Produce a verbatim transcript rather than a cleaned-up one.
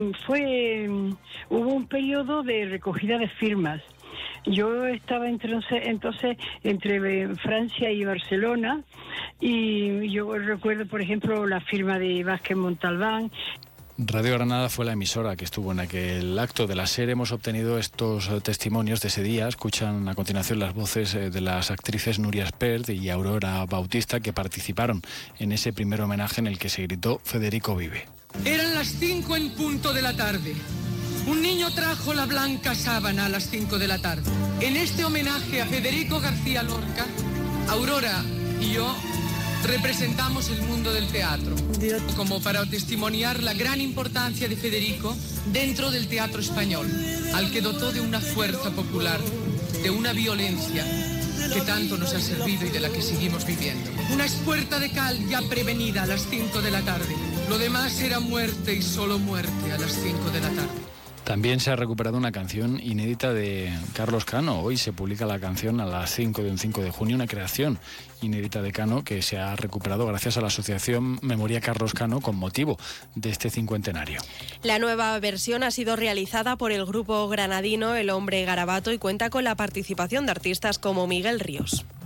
Fue, hubo un periodo de recogida de firmas. Yo estaba entonces, entonces entre Francia y Barcelona, y yo recuerdo, por ejemplo, la firma de Vázquez Montalbán. Radio Granada fue la emisora que estuvo en aquel acto de la SER. Hemos obtenido estos testimonios de ese día. Escuchan a continuación las voces de las actrices Nuria Espert y Aurora Bautista, que participaron en ese primer homenaje en el que se gritó "Federico vive". Eran las cinco en punto de la tarde. Un niño trajo la blanca sábana a las cinco de la tarde. En este homenaje a Federico García Lorca, Aurora y yo representamos el mundo del teatro, como para testimoniar la gran importancia de Federico dentro del teatro español, al que dotó de una fuerza popular, de una violencia que tanto nos ha servido y de la que seguimos viviendo. Una espuerta de cal ya prevenida a las cinco de la tarde. Lo demás era muerte y solo muerte a las cinco de la tarde. También se ha recuperado una canción inédita de Carlos Cano. Hoy se publica la canción a las cinco de un cinco de junio, una creación inédita de Cano que se ha recuperado gracias a la asociación Memoria Carlos Cano con motivo de este cincuentenario. La nueva versión ha sido realizada por el grupo granadino El Hombre Garabato y cuenta con la participación de artistas como Miguel Ríos.